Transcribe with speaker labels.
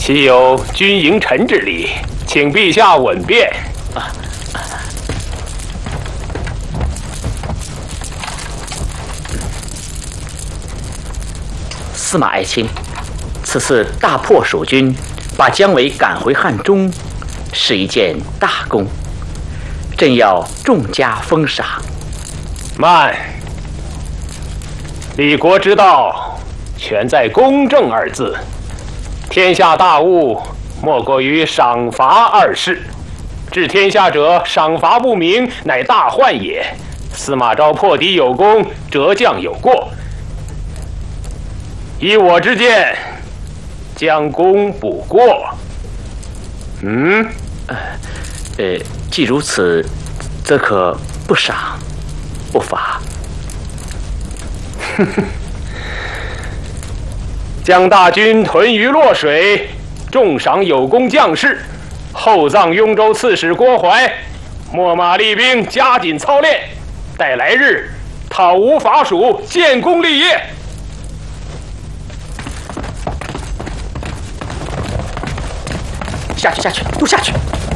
Speaker 1: 岂有君迎臣之礼？请陛下稳便。
Speaker 2: 司马爱卿，此次大破蜀军，把姜维赶回汉中，是一件大功，朕要重加封赏。
Speaker 1: 慢，立国之道，全在公正二字。天下大物，莫过于赏罚二事。治天下者，赏罚不明，乃大患也。司马昭破敌有功，折将有过。依我之见，将功补过。
Speaker 2: 既如此，则可不赏不罚。
Speaker 1: 将大军屯于洛水，重赏有功将士，厚葬雍州刺史郭淮，秣马厉兵，加紧操练，待来日讨吴伐蜀，建功立业。
Speaker 2: 下去，都下去！